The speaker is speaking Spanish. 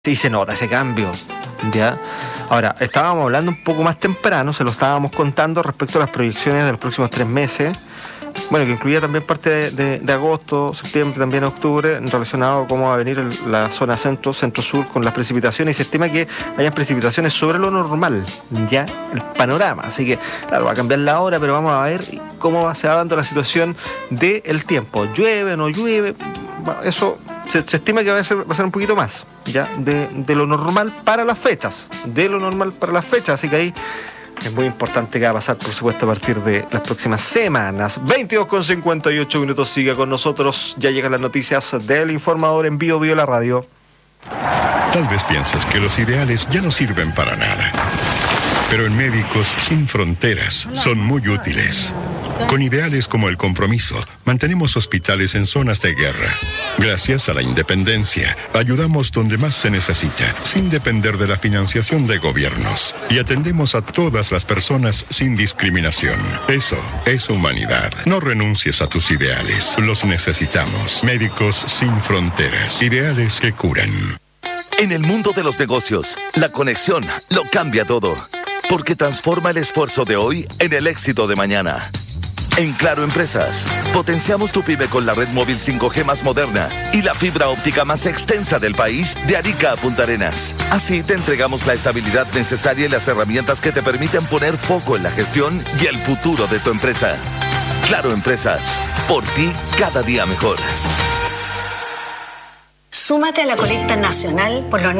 Sí, se nota ese cambio, ¿ya? Ahora, estábamos hablando un poco más temprano, se lo estábamos contando respecto a las proyecciones de los próximos 3 meses, bueno, que incluía también parte de agosto, septiembre, también octubre, relacionado a cómo va a venir la zona centro-sur con las precipitaciones, y se estima que hayan precipitaciones sobre lo normal, ya, el panorama. Así que, claro, va a cambiar la hora, pero vamos a ver cómo se va dando la situación del tiempo. ¿Llueve, no llueve? Eso se estima que va a ser un poquito más, ya, de lo normal para las fechas, así que ahí es muy importante que va a pasar, por supuesto, a partir de las próximas semanas. 22:58 sigue con nosotros, ya llegan las noticias del Informador en Bio la radio. Tal vez piensas que los ideales ya no sirven para nada, pero en Médicos Sin Fronteras son muy útiles. Con ideales como el compromiso, mantenemos hospitales en zonas de guerra. Gracias a la independencia, ayudamos donde más se necesita, sin depender de la financiación de gobiernos. Y atendemos a todas las personas sin discriminación. Eso es humanidad. No renuncies a tus ideales. Los necesitamos. Médicos Sin Fronteras. Ideales que curan. En el mundo de los negocios, la conexión lo cambia todo. Porque transforma el esfuerzo de hoy en el éxito de mañana. En Claro Empresas, potenciamos tu pyme con la red móvil 5G más moderna y la fibra óptica más extensa del país, de Arica a Punta Arenas. Así te entregamos la estabilidad necesaria y las herramientas que te permiten poner foco en la gestión y el futuro de tu empresa. Claro Empresas, por ti cada día mejor. Súmate a la colecta nacional por los